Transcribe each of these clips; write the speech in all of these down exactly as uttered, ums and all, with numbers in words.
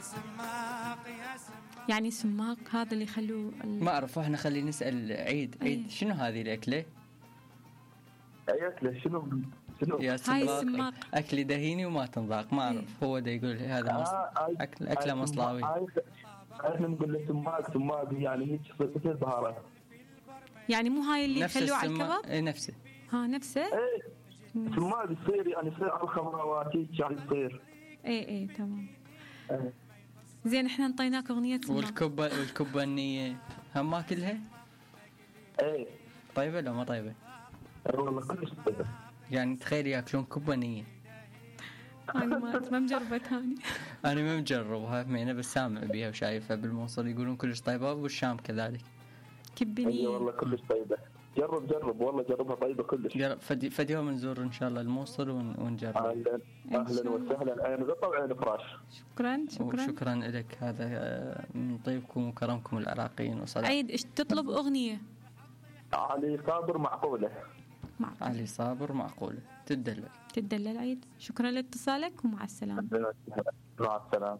يعني سماق هذا اللي خلوه ال... ما أعرف. إحنا خلي نسأل عيد. عيد شنو هذه الأكلة؟ أي أكلة شنو شنو؟ يا سماق. أكل دهيني وما تنضاق. ما أعرف. هو ده يقول هذا مص... آه أكل أكلة مصلاوي. إحنا نقول له سماق سماق يعني هيك صفة بهارات. يعني مو هاي اللي خلوه على الكباب؟ إيه نفسه. ها نفسه؟ إيه سماق يصير يعني يصير على الخضروات هيك يعني يصير. إيه إيه تمام. إيه. زين إحنا نطيناك أغنية سماق. والكبة والكبة النية هم ما كلها؟ إيه. طيبة لا ما طيبة؟ والله كلش طيبة. يعني تخيل ياكلون كبة نية. أنا ما ما مجربة ثاني. أنا ما مجربها أنا بس سامع بيها وشايفها بالموصل يقولون كلش طيبة والشام كذلك. كبة نية. أي والله كلش طيبة. جرب جرب والله جربها طيبة كلش. جرب فدي فدي يوم نزور إن شاء الله الموصل ونجرب. أهلا أهلا وسهلا عين غطا وعين فراش. شكرا شكرا. وشكرا لك. هذا من طيبكم وكرمكم العراقيين وصلاة. عيد إيش تطلب أغنية؟ علي صابر معقولة. معقولة. علي صابر معقولة. تدلل تدلل عيد. شكرا لاتصالك ومع السلامة. مع السلامة.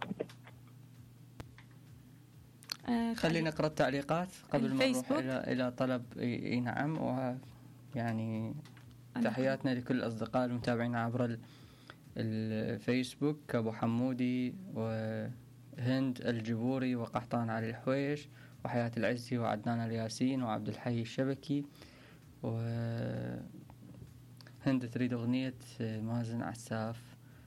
آه خلينا نقرأ التعليقات قبل ما نروح إلى إلى طلب. إي نعم. ويعني تحياتنا لكل الأصدقاء المتابعين عبر الفيسبوك أبو حمودي وهند الجبوري وقحطان علي الحويش وحياة العزي وعدنان الياسين وعبد الحي الشبكي. وهند تريد أغنية مازن عساف